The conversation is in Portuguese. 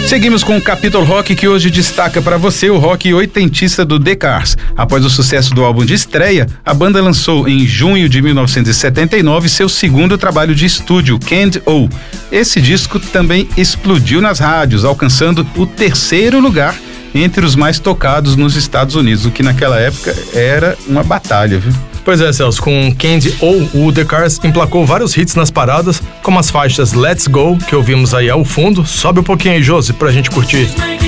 Seguimos com o Capitol Rock, que hoje destaca para você o rock oitentista do The Cars. Após o sucesso do álbum de estreia, a banda lançou em junho de 1979 seu segundo trabalho de estúdio, Candy O. Esse disco também explodiu nas rádios, alcançando o 3º lugar entre os mais tocados nos Estados Unidos, o que naquela época era uma batalha, viu? Pois é, Celso, com Candy O, o The Cars emplacou vários hits nas paradas, como as faixas Let's Go, que ouvimos aí ao fundo. Sobe um pouquinho aí, Josi, pra gente curtir.